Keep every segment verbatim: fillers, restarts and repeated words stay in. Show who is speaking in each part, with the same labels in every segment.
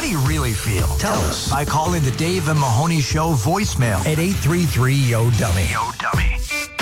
Speaker 1: do you really feel? Tell us by calling the Dave and Mahoney Show voicemail at eight three three, Y O, dummy. Yo, dummy.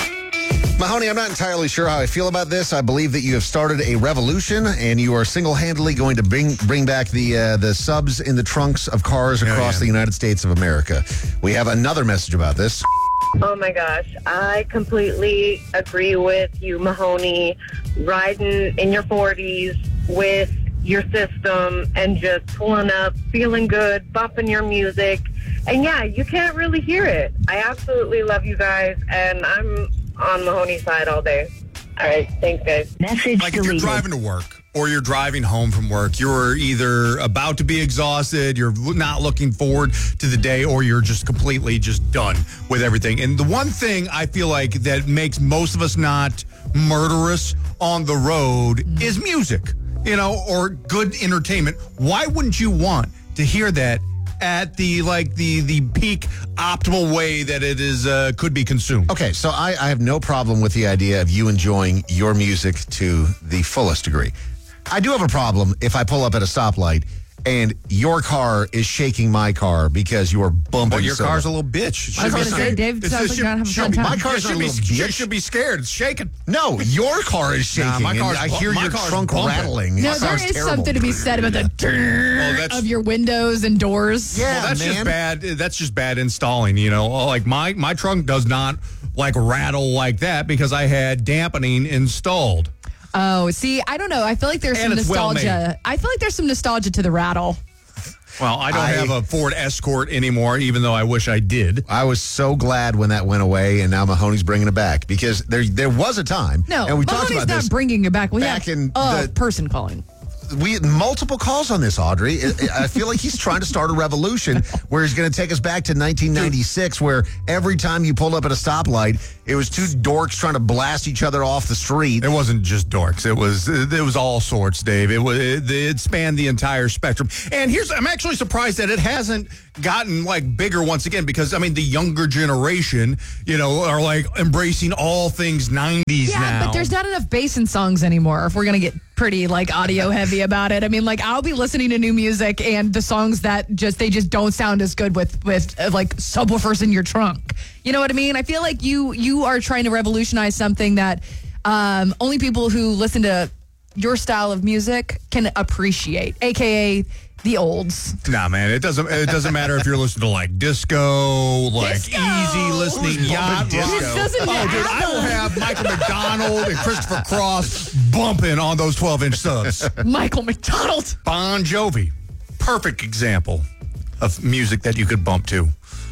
Speaker 2: Mahoney, I'm not entirely sure how I feel about this. I believe that you have started a revolution, and you are single-handedly going to bring bring back the uh, the subs in the trunks of cars across yeah, yeah. the United States of America. We have another message about this.
Speaker 3: Oh, my gosh. I completely agree with you, Mahoney. Riding in your forties with your system and just pulling up, feeling good, bumping your music. And, yeah, you can't really hear it. I absolutely love you guys, and I'm on Mahoney's side all day. All right. Thanks, guys.
Speaker 4: Message
Speaker 5: like
Speaker 4: deleted.
Speaker 5: If you're driving to work or you're driving home from work, you're either about to be exhausted, you're not looking forward to the day, or you're just completely just done with everything. And the one thing I feel like that makes most of us not murderous on the road mm. is music, you know, or good entertainment. Why wouldn't you want to hear that at the like the the peak optimal way that it is uh, could be consumed?
Speaker 2: Okay, so I, I have no problem with the idea of you enjoying your music to the fullest degree. I do have a problem if I pull up at a stoplight and your car is shaking my car because you are bumping.
Speaker 5: Well, your
Speaker 2: so
Speaker 5: car's
Speaker 2: much.
Speaker 5: a little bitch.
Speaker 4: I was going to say, Dave sounds like you're not having a fun time.
Speaker 2: My car's
Speaker 5: should
Speaker 2: not a
Speaker 5: be,
Speaker 2: little bitch.
Speaker 5: should be scared. It's shaking.
Speaker 2: No, your car is shaking.
Speaker 5: Nah, my car's,
Speaker 2: I hear
Speaker 5: my
Speaker 2: your
Speaker 5: car's
Speaker 2: trunk
Speaker 5: bumping.
Speaker 2: rattling.
Speaker 4: No,
Speaker 2: My
Speaker 4: there
Speaker 2: car's
Speaker 4: is
Speaker 2: terrible.
Speaker 4: something to be said about the
Speaker 5: Well,
Speaker 4: of your windows and doors.
Speaker 2: Yeah,
Speaker 5: well, that's
Speaker 2: man.
Speaker 5: just bad. That's just bad installing. You know, like my my trunk does not like rattle like that because I had dampening installed.
Speaker 4: Oh, see, I don't know. I feel like there's
Speaker 5: And
Speaker 4: some
Speaker 5: it's well
Speaker 4: nostalgia.
Speaker 5: made.
Speaker 4: I feel like there's some nostalgia to the rattle.
Speaker 5: Well, I don't
Speaker 2: I-
Speaker 5: have a Ford Escort anymore, even though I wish I did.
Speaker 2: I was so glad when that went away, and now Mahoney's bringing it back because there there was a time.
Speaker 4: No,
Speaker 2: and we
Speaker 4: Mahoney's
Speaker 2: talked about
Speaker 4: not
Speaker 2: this.
Speaker 4: bringing it back. We
Speaker 2: back
Speaker 4: have
Speaker 2: in
Speaker 4: a
Speaker 2: the-
Speaker 4: person calling.
Speaker 2: We had multiple calls on this, Audrey. I I feel like he's trying to start a revolution where he's going to take us back to nineteen ninety-six, where every time you pulled up at a stoplight, it was two dorks trying to blast each other off the street.
Speaker 5: It wasn't just dorks. It was it was all sorts, Dave. It was it, it spanned the entire spectrum. And here's I'm actually surprised that it hasn't gotten like bigger once again, because I mean the younger generation, you know, are like embracing all things nineties
Speaker 4: Yeah,
Speaker 5: now.
Speaker 4: but there's not enough bass in songs anymore if we're going to get pretty like audio heavy about it. I mean, like I'll be listening to new music and the songs that just they just don't sound as good with with uh, like subwoofers in your trunk. You know what I mean? I feel like you you are trying to revolutionize something that um, only people who listen to your style of music can appreciate, aka the olds.
Speaker 5: Nah, man, it doesn't. It doesn't matter if you're listening to like disco, like
Speaker 4: Disco!
Speaker 5: easy listening yacht
Speaker 2: disco?
Speaker 5: rock.
Speaker 4: This doesn't
Speaker 5: Oh, dude, I will have Michael McDonald and Christopher Cross bumping on those twelve inch subs.
Speaker 4: Michael McDonald.
Speaker 5: Bon Jovi, perfect example of music that you could bump to.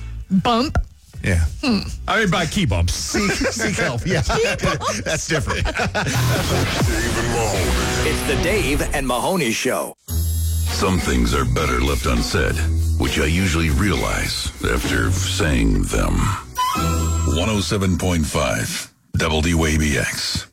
Speaker 4: Bump.
Speaker 5: Yeah, I mean by key bumps.
Speaker 2: Seek, seek help. Yeah, that's different.
Speaker 1: It's the Dave and Mahoney Show.
Speaker 6: Some things are better left unsaid, which I usually realize after saying them. one oh seven point five W A B X.